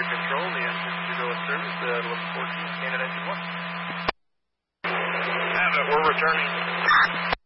Control, the engine to go in service at 1114, Canada Engine 1. Have it, we're returning.